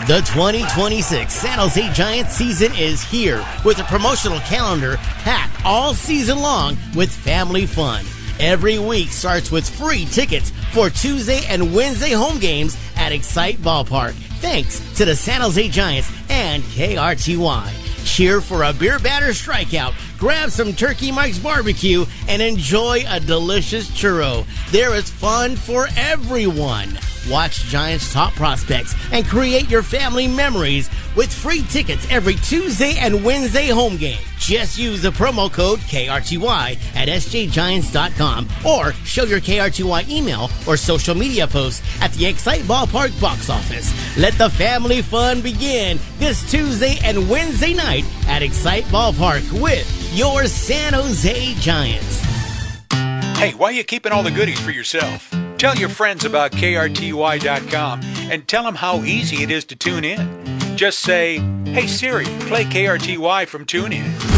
The 2026 San Jose Giants season is here with a promotional calendar packed all season long with family fun. Every week starts with free tickets for Tuesday and Wednesday home games at Excite Ballpark, thanks to the San Jose Giants and KRTY. Cheer for a beer batter strikeout, grab some Turkey Mike's barbecue, and enjoy a delicious churro. There is fun for everyone. Watch Giants' top prospects and create your family memories with free tickets every Tuesday and Wednesday home game. Just use the promo code KRTY at sjgiants.com or show your KRTY email or social media posts at the Excite Ballpark box office. Let the family fun begin this Tuesday and Wednesday night at Excite Ballpark with your San Jose Giants. Hey, why are you keeping all the goodies for yourself? Tell your friends about KRTY.com and tell them how easy it is to tune in. Just say, "Hey Siri, play KRTY from TuneIn."